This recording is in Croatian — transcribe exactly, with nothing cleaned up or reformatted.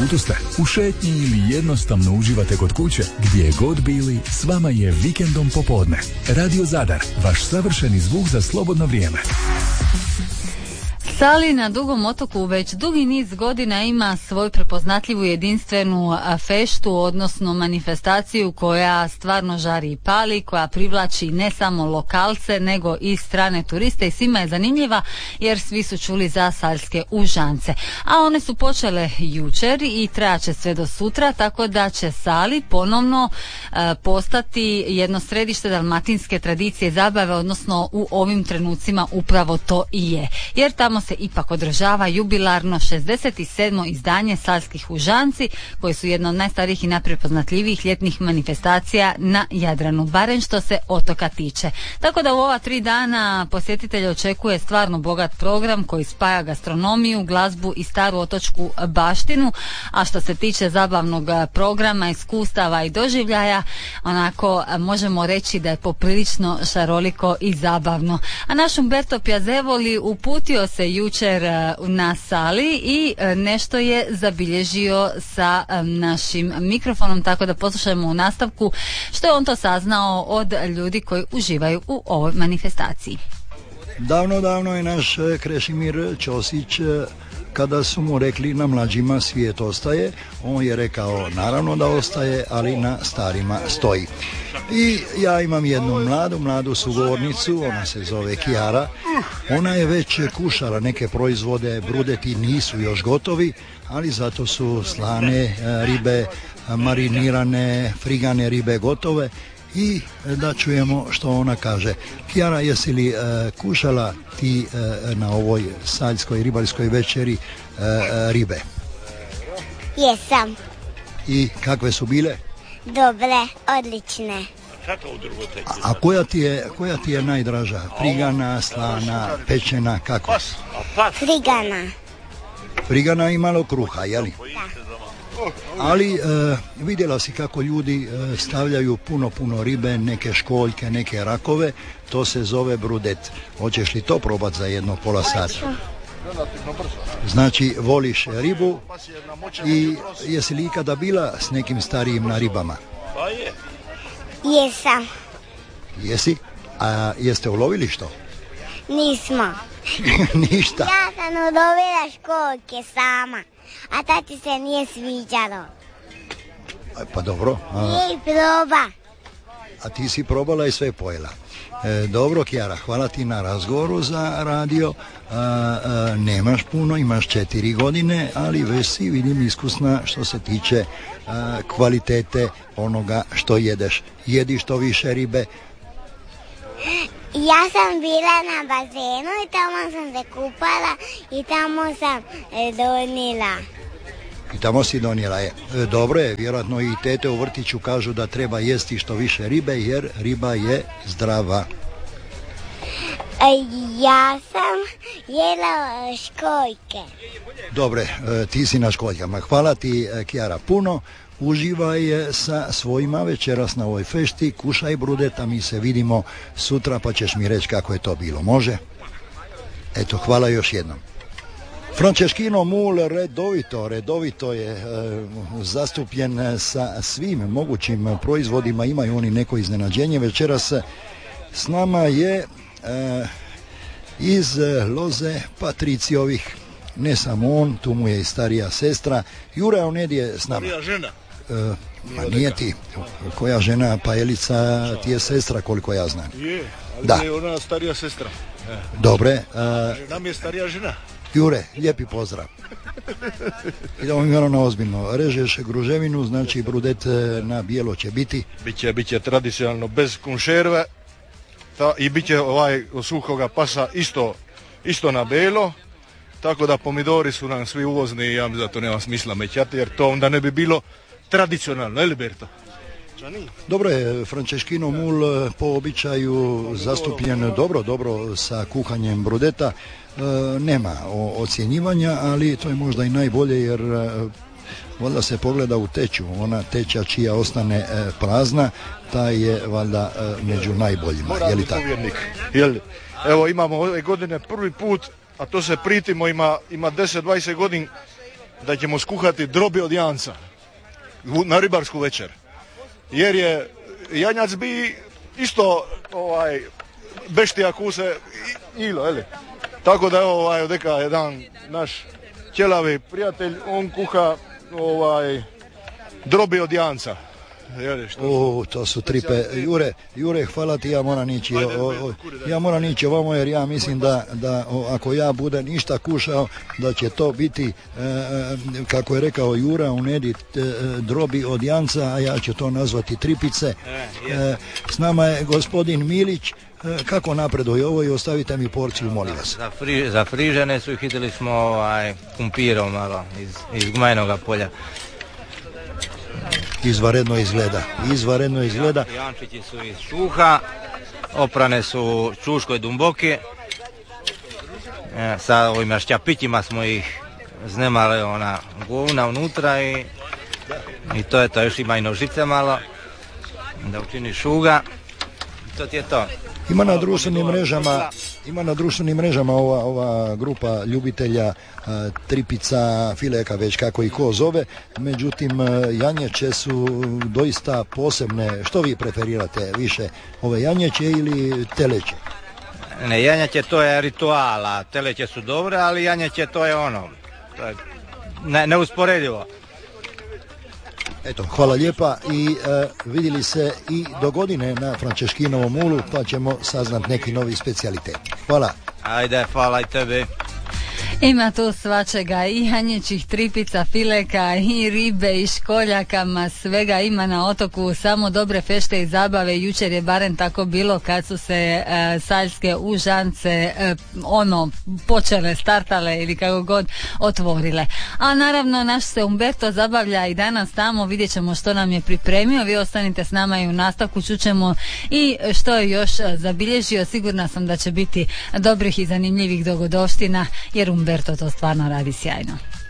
putu ste, u šetnji ili jednostavno uživate kod kuće, gdje god bili, s vama je Vikendom popodne. Radio Zadar, vaš savršeni zvuk za slobodno vrijeme. Sali na Dugom otoku već dugi niz godina ima svoju prepoznatljivu jedinstvenu feštu, odnosno manifestaciju koja stvarno žari i pali, koja privlači ne samo lokalce nego i strane turiste i svima je zanimljiva jer svi su čuli za saljske užance. A one su počele jučer i trajaće sve do sutra, tako da će Sali ponovno e, postati jedno središte dalmatinske tradicije i zabave, odnosno u ovim trenucima upravo to i je. Jer tamo se ipak održava jubilarno šezdeset sedmo izdanje Saljskih užanci, koji su jedna od najstarijih i najprepoznatljivijih ljetnih manifestacija na Jadranu, barem što se otoka tiče. Tako da u ova tri dana posjetitelja očekuje stvarno bogat program koji spaja gastronomiju, glazbu i staru otočku baštinu, a što se tiče zabavnog programa, iskustava i doživljaja, onako možemo reći da je poprilično šaroliko i zabavno. A naš Umberto Piazzevoli uputio se jučer na Sali i nešto je zabilježio sa našim mikrofonom, tako da poslušajmo u nastavku što je on to saznao od ljudi koji uživaju u ovoj manifestaciji. Davno, davno je naš Krešimir Ćosić, kada su mu rekli na mlađima svijet ostaje, on je rekao naravno da ostaje, ali na starima stoji. I ja imam jednu mladu, mladu sugovornicu, ona se zove Kijara. Ona je već kušala neke proizvode, brudeti nisu još gotovi, ali zato su slane ribe, marinirane, frigane ribe gotove. I da čujemo što ona kaže. Kijara, jesi li uh, kušala ti uh, na ovoj saljskoj ribarskoj večeri uh, ribe? Jesam. I kakve su bile? Dobre, odlične. A, a koja ti je, koja ti je najdraža? Frigana, slana, pečena, kako? Frigana. Frigana i malo kruha, jeli? Da. Ali e, vidjela si kako ljudi e, stavljaju puno, puno ribe, neke školjke, neke rakove, to se zove brudet. Hoćeš li to probati za jedno pola sata? Znači, voliš ribu i jesi li ikada bila s nekim starijim na ribama? Jesam. Jesi? A jeste ulovili što? Nismo. Ništa. Ja sam ulovila školjke sama, a tati se nije sviđalo. Pa dobro. A, Nije proba. a ti si probala i sve pojela. E, dobro, Kijara, hvala ti na razgovoru za radio. A, a, nemaš puno, imaš četiri godine, ali već si, vidim, iskusna što se tiče a, kvalitete onoga što jedeš. Jedi što više ribe. Ja sam bila na bazenu i tamo sam se kupala i tamo sam e, donila. I tamo si donijela je. E, dobro je, vjerojatno i tete u vrtiću kažu da treba jesti što više ribe jer riba je zdrava. E, ja sam jela školjke. Dobre, e, ti si na školjkama. Hvala ti, e, Kijara, puno. Uživaj sa svojima večeras na ovoj fešti, kušaj brudeta, mi se vidimo sutra pa ćeš mi reći kako je to bilo, može? Eto, hvala još jednom. Franceschino Mul redovito, redovito je e, zastupljen sa svim mogućim proizvodima, imaju oni neko iznenađenje. Večeras s nama je e, iz loze Patricijovih, ne samo on, tu mu je i starija sestra. Jure Oned je s nama. Starija žena. E, ma nije ti. Koja žena? Pa Elica ti je sestra koliko ja znam. Je, ali da. je ona starija sestra. E. Dobre. Žena mi je starija žena. Jure, lijepi pozdrav. Idemo mi ono na ozbiljno. Režeš gruževinu, znači brudet na bijelo će biti. Biće, biće tradicionalno bez konšerve ta, i biće ovaj suhoga pasa isto, isto na belo. Tako da pomidori su nam svi uvozni i ja mi zato nema smisla mećati jer to onda ne bi bilo tradicionalno, je li Berto? Dobro je, Franceschino Mul po običaju zastupljen dobro, dobro sa kuhanjem brudeta. E, nema ocjenjivanja, ali to je možda i najbolje jer e, valjda se pogleda u teću. Ona teća čija ostane e, prazna, ta je valjda e, među najboljima. Je li tako? Jel, evo imamo ove godine prvi put, a to se pritimo, ima, ima deset dvadeset godina da ćemo skuhati drobi od janca na ribarsku večer. Jer je janjac bi isto ovaj, beštija kuse ilo, eli. Tako da je ovaj, odeka jedan naš ćelavi prijatelj, on kuha ovaj, drobi od janca. O, to su tripe. Jure, Jure, hvala ti, ja moram ići. O, o, ja moram ići ovamo jer ja mislim da, da o, ako ja budem ništa kušao, da će to biti, e, kako je rekao Jura, u Nedi e, drobi od janca, a ja ću to nazvati tripice. E, s nama je gospodin Milić. E, kako napreduje ovo i ostavite mi porciju, molim vas. Za, fri, za frižene su hitili smo ovaj, kumpirom malo iz, iz gmajnoga polja. Izvaredno izgleda, izvaredno izgleda. Jančići su iz šuha, oprane su čuškoj dumboki. E, sa ovim šćapićima smo ih znemali ona govna unutra i, i to je to, još ima i nožice malo da učini šuga. To ti je to. Ima na društvenim mrežama, ima na društvenim mrežama ova, ova grupa ljubitelja a, tripica, fileka, već kako i ko zove, međutim janjeće su doista posebne. Što vi preferirate više, ove janjeće ili teleće? Ne, janjeće to je rituala, teleće su dobre, ali janjeće to je ono, to je ne, neusporedivo. Eto, hvala lijepa i e, vidjeli se i do godine na Frančeškinovom ulu, pa ćemo saznat neki novi specijalitet. Hvala. Ajde, hvala i tebi. Ima tu svačega, i janjećih tripica, fileka, i ribe, i školjakama, svega ima na otoku, samo dobre fešte i zabave. Jučer je barem tako bilo kad su se e, saljske užance e, ono počele, startale ili kako god otvorile. A naravno naš se Umberto zabavlja i danas tamo, vidjet ćemo što nam je pripremio. Vi ostanite s nama i u nastavku čućemo i što je još zabilježio. Sigurna sam da će biti dobrih i zanimljivih dogodovština jer Umberto to stvarno radi sjajno.